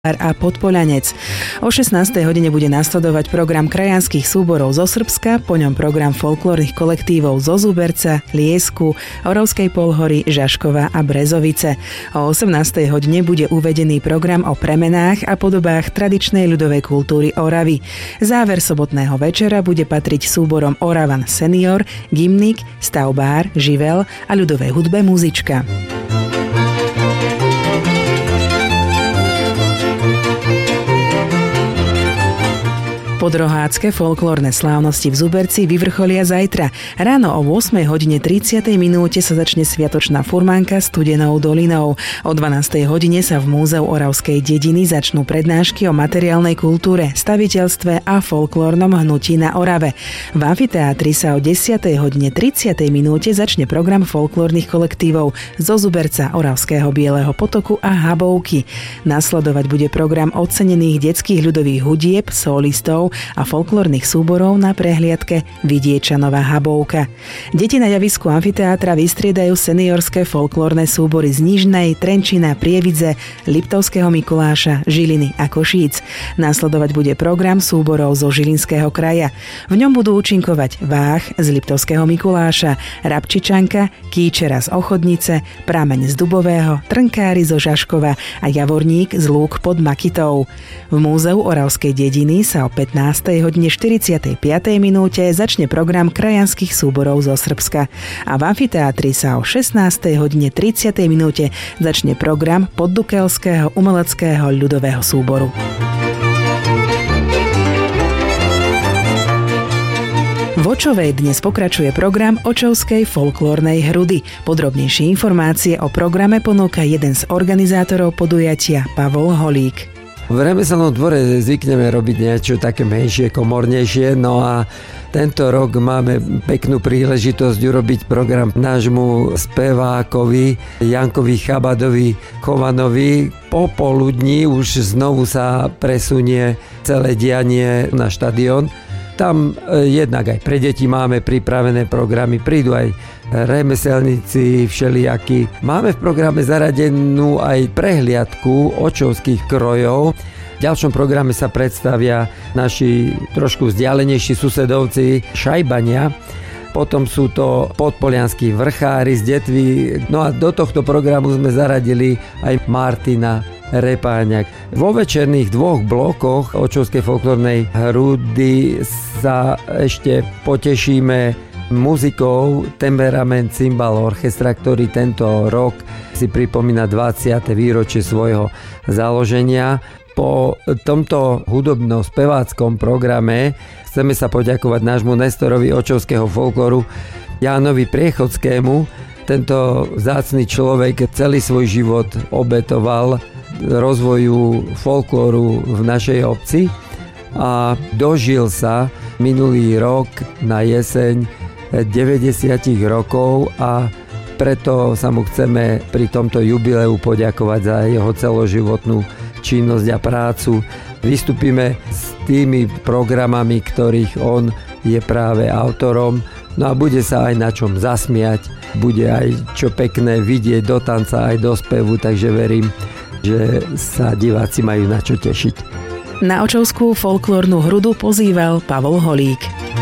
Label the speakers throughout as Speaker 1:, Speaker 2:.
Speaker 1: a Podpoľanec. O 16. hodine bude nasledovať program krajanských súborov zo Srbska, po ňom program folklórnych kolektívov zo Zuberca, Liesku, Oravskej Polhory, Žaškova a Brezovice. O 18. hodine bude uvedený program o premenách a podobách tradičnej ľudovej kultúry Oravy. Záver sobotného večera bude patriť súborom Oravan Senior, Gymnik, Stavbár, Živel a ľudovej hudbe Muzička. Podrohácké folklórne slávnosti v Zuberci vyvrcholia zajtra. Ráno o 8:30 sa začne sviatočná furmanka Studenou dolinou. O 12:00 sa v Múzeu Oravskej dediny začnú prednášky o materiálnej kultúre, staviteľstve a folklórnom hnutí na Orave. V amfiteátri sa o 10:30 začne program folklórnych kolektívov zo Zuberca, Oravského Bieleho Potoku a Habovky. Nasledovať bude program ocenených detských ľudových hudieb, solistov a folklórnych súborov na prehliadke Vidiečanova Habovka. Deti na javisku amfiteátra vystriedajú seniorské folklórne súbory z Nižnej, Trenčína, Prievidze, Liptovského Mikuláša, Žiliny a Košíc. Nasledovať bude program súborov zo Žilinského kraja. V ňom budú účinkovať Váh z Liptovského Mikuláša, Rabčičanka, Kýčera z Ochodnice, Prameň z Dubového, Trnkári zo Žaškova a Javorník z Lúk pod Makitou. V Múzeu Oravskej dediny sa o 15:45 začne program krajanských súborov zo Srbska a v amfiteátri sa o 16:30 začne program Poddukelského umeleckého ľudového súboru. V Očovej dnes pokračuje program Očovskej folklórnej hrudy. Podrobnejšie informácie o programe ponúka jeden z organizátorov podujatia, Pavol Holík.
Speaker 2: V remeselnom dvore zvykneme robiť niečo také menšie, komornejšie, no a tento rok máme peknú príležitosť urobiť program nášmu spevákovi Jankovi Chabadovi Chovanovi. Popoludní už znovu sa presunie celé dianie na štadión. Tam jednak aj pre deti máme pripravené programy, prídu aj remeselníci všelijakí. Máme v programe zaradenú aj prehliadku očovských krojov. V ďalšom programe sa predstavia naši trošku vzdialenejší susedovci Šajbania. Potom sú to podpolianskí vrchári z Detvy. No a do tohto programu sme zaradili aj Martina Repáňak. Vo večerných dvoch blokoch Očovskej folklórnej hrudy sa ešte potešíme muzikou Temperament Cymbal Orchestra, ktorý tento rok si pripomína 20. výročie svojho založenia. Po tomto hudobno-speváckom programe chceme sa poďakovať nášmu Nestorovi očovského folklóru Jánovi Priechodskému. Tento vzácny človek celý svoj život obetoval rozvoju folklóru v našej obci a dožil sa minulý rok na jeseň 90 rokov a preto sa mu chceme pri tomto jubileu poďakovať za jeho celoživotnú činnosť a prácu. Vystúpime s tými programami, ktorých on je práve autorom, no a bude sa aj na čom zasmiať, bude aj čo pekné vidieť do tanca aj do spevu, takže verím, že sa diváci majú na čo tešiť.
Speaker 1: Na očovskú folklórnu hrudu pozýval Pavol Holík.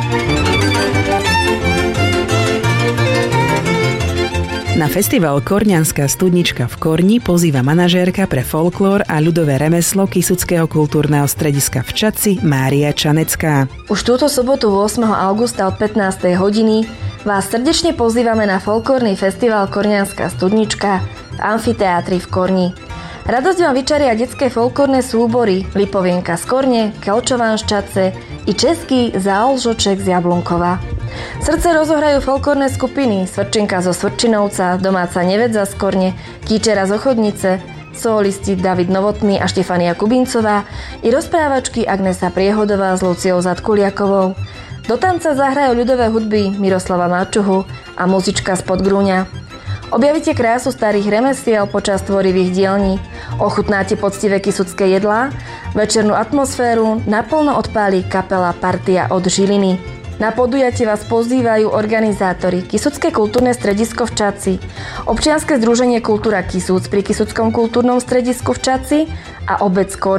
Speaker 1: Na festival Korňanská studnička v Korni pozýva manažérka pre folklór a ľudové remeslo Kysuckého kultúrneho strediska v Čadci Mária Čanecká.
Speaker 3: Už túto sobotu 8. augusta od 15. hodiny vás srdečne pozývame na folklórny festival Korňanská studnička v amfiteátri v Korni. Radosť vám vyčaria detské folklórne súbory Lipovienka z Korne, Kelčován z Čadce i český Záolžoček z Jablunkova. Srdce rozohrajú folklórne skupiny Svrčinka zo Svrčinovca, Domáca nevedza z Korne, Kýčera z Ochodnice, solisti David Novotný a Štefania Kubincová i rozprávačky Agnesa Priehodová s Luciou Zadkuliakovou. Do tanca zahrajú ľudové hudby Miroslava Mačuhu a muzička z Podgrúňa. Objavíte krásu starých remesiel počas tvorivých dielní, ochutnáte poctivé kysucké jedlá, večernú atmosféru naplno odpálí kapela Partia od Žiliny. Na podujatie vás pozývajú organizátori Kisucké kultúrne stredisko v Čadci, Občianske združenie Kultúra Kisúc pri Kisuckom kultúrnom stredisku v Čadci a obec Korň.